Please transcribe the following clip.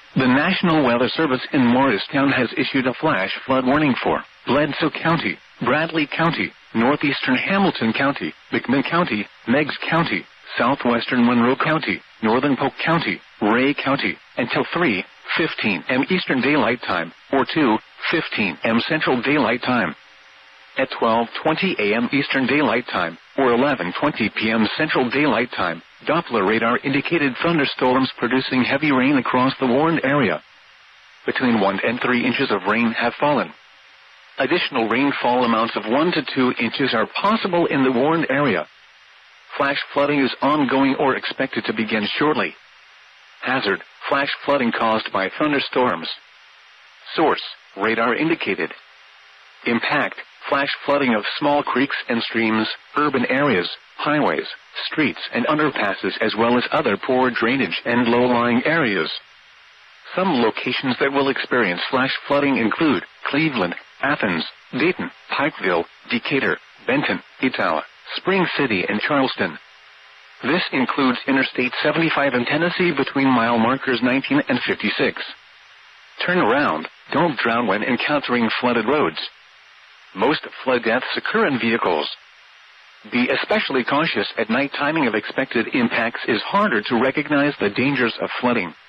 The National Weather Service in Morristown has issued a flash flood warning for Bledsoe County, Bradley County, northeastern Hamilton County, McMinn County, Meigs County, southwestern Monroe County, northern Polk County, Ray County, until 3:15 m. Eastern Daylight Time, or 2:15 m. Central Daylight Time. At 12:20 a.m. Eastern Daylight Time, or 11:20 p.m. Central Daylight Time, Doppler radar indicated thunderstorms producing heavy rain across the warned area. Between 1 and 3 inches of rain have fallen. Additional rainfall amounts of 1 to 2 inches are possible in the warned area. Flash flooding is ongoing or expected to begin shortly. Hazard: flash flooding caused by thunderstorms. Source: radar indicated. Impact: flash flooding of small creeks and streams, urban areas, highways, streets and underpasses, as well as other poor drainage and low-lying areas. Some locations that will experience flash flooding include Cleveland, Athens, Dayton, Pikeville, Decatur, Benton, Etowah, Spring City and Charleston. This includes Interstate 75 in Tennessee between mile markers 19 and 56. Turn around, don't drown when encountering flooded roads. Most flood deaths occur in vehicles. Be especially cautious at night. Timing of expected impacts is harder to recognize the dangers of flooding.